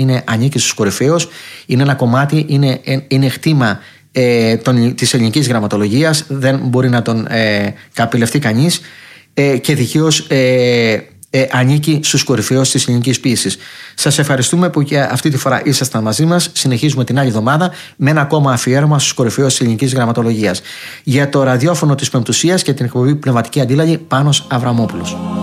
ανήκει στους κορυφαίους, είναι ένα κομμάτι, είναι χτήμα της ελληνικής γραμματολογίας, δεν μπορεί να τον καπηλευτεί κανείς και δικαίως ανήκει στους κορυφαίους της ελληνικής ποίησης. Σας ευχαριστούμε που και αυτή τη φορά ήσασταν μαζί μας. Συνεχίζουμε την άλλη εβδομάδα με ένα ακόμα αφιέρωμα στους κορυφαίους της ελληνικής γραμματολογίας. Για το ραδιόφωνο της Πεμπτουσίας και την εκπομπή Πνευματική Αντίλαλη, Πάνος Αβραμόπουλος.